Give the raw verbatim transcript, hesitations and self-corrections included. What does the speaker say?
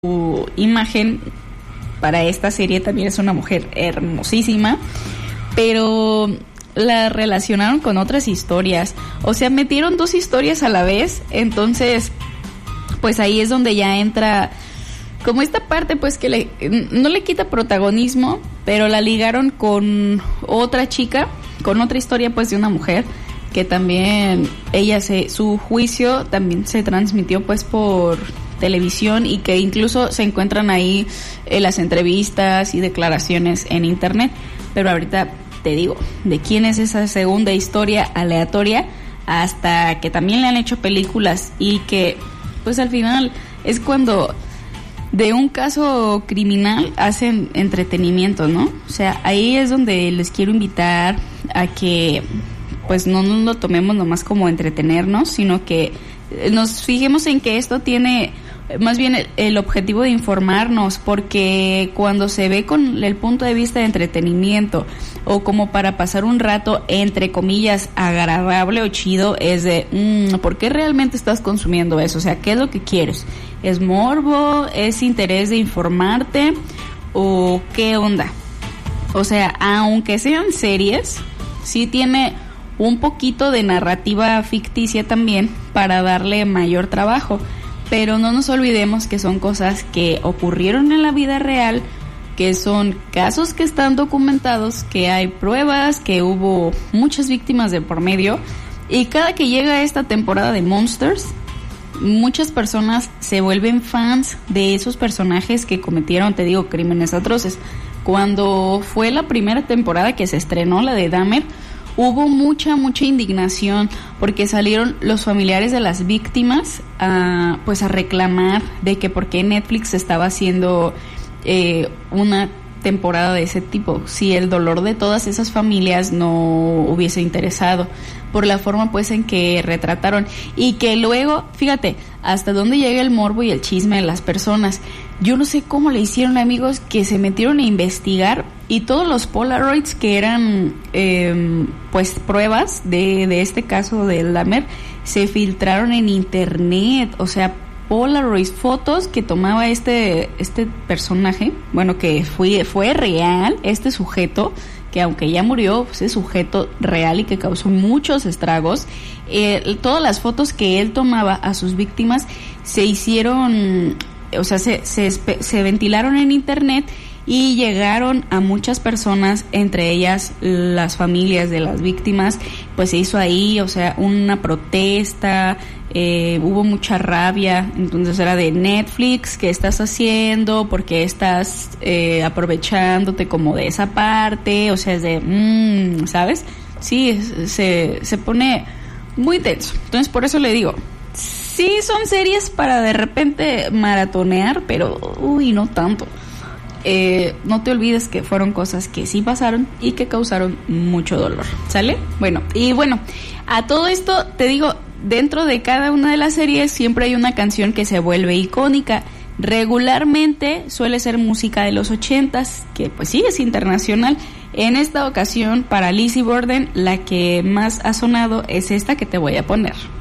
su imagen para esta serie también es una mujer hermosísima, pero la relacionaron con otras historias, o sea, metieron dos historias a la vez, entonces pues ahí es donde ya entra como esta parte pues que le, no le quita protagonismo, pero la ligaron con otra chica, con otra historia pues de una mujer que también ella se, su juicio también se transmitió pues por televisión y que incluso se encuentran ahí eh, las entrevistas y declaraciones en internet, pero ahorita te digo de quién es esa segunda historia aleatoria, hasta que también le han hecho películas y que pues al final es cuando de un caso criminal hacen entretenimiento, ¿no? O sea, ahí es donde les quiero invitar a que pues no nos lo tomemos nomás como entretenernos, sino que nos fijemos en que esto tiene más bien el, el objetivo de informarnos, porque cuando se ve con el punto de vista de entretenimiento o como para pasar un rato entre comillas agradable o chido, es de mmm, ¿por qué realmente estás consumiendo eso? O sea, ¿qué es lo que quieres? ¿Es morbo? ¿Es interés de informarte? ¿O qué onda? O sea, aunque sean series, sí tiene un poquito de narrativa ficticia también para darle mayor trabajo, pero no nos olvidemos que son cosas que ocurrieron en la vida real, que son casos que están documentados, que hay pruebas, que hubo muchas víctimas de por medio, y cada que llega esta temporada de Monsters, muchas personas se vuelven fans de esos personajes que cometieron, te digo, crímenes atroces. Cuando fue la primera temporada que se estrenó, la de Dahmer, hubo mucha, mucha indignación porque salieron los familiares de las víctimas a, pues a reclamar de que por qué Netflix estaba haciendo eh, una temporada de ese tipo, si el dolor de todas esas familias no hubiese interesado, por la forma pues en que retrataron, y que luego, fíjate, hasta dónde llega el morbo y el chisme de las personas. Yo no sé cómo le hicieron, amigos, que se metieron a investigar y todos los Polaroids que eran eh, pues pruebas de, de este caso de Dahmer se filtraron en internet. O sea, Polaroids, fotos que tomaba este este personaje, bueno, que fue, fue real, este sujeto, que aunque ya murió, pues es sujeto real y que causó muchos estragos. Eh, todas las fotos que él tomaba a sus víctimas se hicieron, o sea, se, se, se ventilaron en internet y llegaron a muchas personas, entre ellas las familias de las víctimas. Pues se hizo ahí, o sea, una protesta, eh, hubo mucha rabia. Entonces era de Netflix, ¿qué estás haciendo? ¿Por qué estás eh, aprovechándote como de esa parte? O sea, es de, mmm, ¿sabes? Sí, se, se pone muy tenso. Entonces por eso le digo, sí son series para de repente maratonear, pero uy, no tanto. Eh, no te olvides que fueron cosas que sí pasaron y que causaron mucho dolor, ¿sale? Bueno, y bueno, a todo esto te digo, dentro de cada una de las series siempre hay una canción que se vuelve icónica. Regularmente suele ser música de los ochentas, que pues sí es internacional. En esta ocasión, para Lizzie Borden, la que más ha sonado es esta que te voy a poner.